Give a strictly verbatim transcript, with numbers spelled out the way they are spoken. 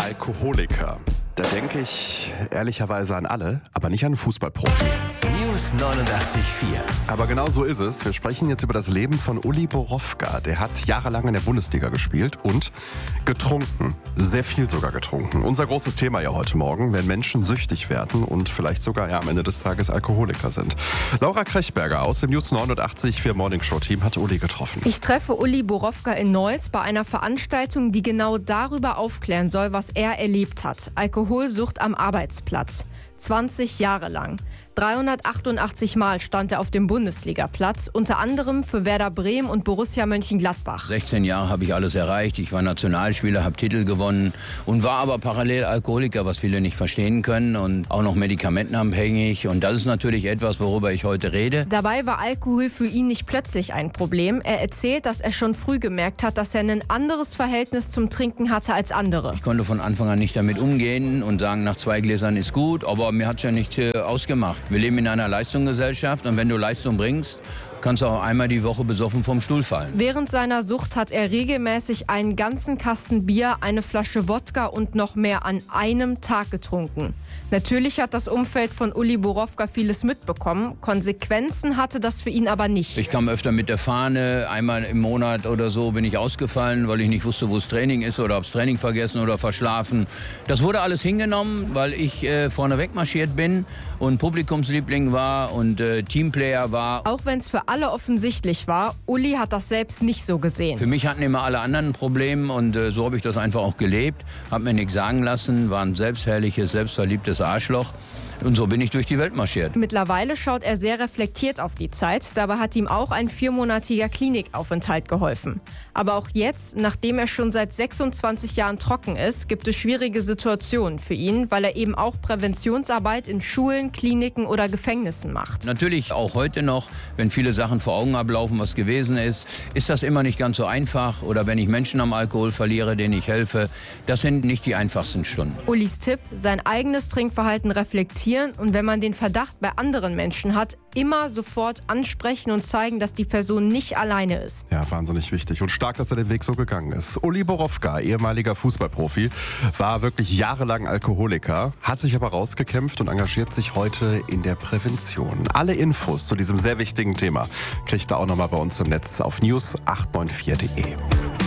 Alkoholiker. Da denke ich ehrlicherweise an alle, aber nicht an einen Fußballprofi. News neunundachtzig Komma vier. Aber genau so ist es. Wir sprechen jetzt über das Leben von Uli Borowka. Der hat jahrelang in der Bundesliga gespielt und getrunken. Sehr viel sogar getrunken. Unser großes Thema ja heute Morgen, wenn Menschen süchtig werden und vielleicht sogar ja am Ende des Tages Alkoholiker sind. Laura Krechberger aus dem News neunundachtzig Komma vier Morning Show Team hat Uli getroffen. Ich treffe Uli Borowka in Neuss bei einer Veranstaltung, die genau darüber aufklären soll, was er erlebt hat. Alkoholsucht am Arbeitsplatz. zwanzig Jahre lang. dreihundertachtundachtzig Mal stand er auf dem Bundesligaplatz, unter anderem für Werder Bremen und Borussia Mönchengladbach. sechzehn Jahre habe ich alles erreicht. Ich war Nationalspieler, habe Titel gewonnen und war aber parallel Alkoholiker, was viele nicht verstehen können, und auch noch medikamentenabhängig. Und das ist natürlich etwas, worüber ich heute rede. Dabei war Alkohol für ihn nicht plötzlich ein Problem. Er erzählt, dass er schon früh gemerkt hat, dass er ein anderes Verhältnis zum Trinken hatte als andere. Ich konnte von Anfang an nicht damit umgehen und sagen, nach zwei Gläsern ist gut, aber mir hat es ja nicht äh, ausgemacht. Wir leben in einer Leistungsgesellschaft und wenn du Leistung bringst, kannst du auch einmal die Woche besoffen vom Stuhl fallen. Während seiner Sucht hat er regelmäßig einen ganzen Kasten Bier, eine Flasche Wodka und noch mehr an einem Tag getrunken. Natürlich hat das Umfeld von Uli Borowka vieles mitbekommen. Konsequenzen hatte das für ihn aber nicht. Ich kam öfter mit der Fahne. Einmal im Monat oder so bin ich ausgefallen, weil ich nicht wusste, wo das Training ist oder ob das Training vergessen oder verschlafen. Das wurde alles hingenommen, weil ich äh, vorne wegmarschiert bin und Publikumsliebling war und äh, Teamplayer war. Auch wenn es für alle offensichtlich war, Uli hat das selbst nicht so gesehen. Für mich hatten immer alle anderen ein Problem und äh, so habe ich das einfach auch gelebt. Habe mir nichts sagen lassen, war ein selbstherrliches, selbstverliebtes Arschloch. Und so bin ich durch die Welt marschiert. Mittlerweile schaut er sehr reflektiert auf die Zeit. Dabei hat ihm auch ein viermonatiger Klinikaufenthalt geholfen. Aber auch jetzt, nachdem er schon seit sechsundzwanzig Jahren trocken ist, gibt es schwierige Situationen für ihn, weil er eben auch Präventionsarbeit in Schulen, Kliniken oder Gefängnissen macht. Natürlich auch heute noch, wenn viele Sachen vor Augen ablaufen, was gewesen ist, ist das immer nicht ganz so einfach. Oder wenn ich Menschen am Alkohol verliere, denen ich helfe, das sind nicht die einfachsten Stunden. Ulis Tipp, sein eigenes Trinkverhalten reflektieren und wenn man den Verdacht bei anderen Menschen hat, immer sofort ansprechen und zeigen, dass die Person nicht alleine ist. Ja, wahnsinnig wichtig und stark, dass er den Weg so gegangen ist. Uli Borowka, ehemaliger Fußballprofi, war wirklich jahrelang Alkoholiker, hat sich aber rausgekämpft und engagiert sich heute in der Prävention. Alle Infos zu diesem sehr wichtigen Thema kriegt ihr auch nochmal bei uns im Netz auf news acht neun vier punkt de.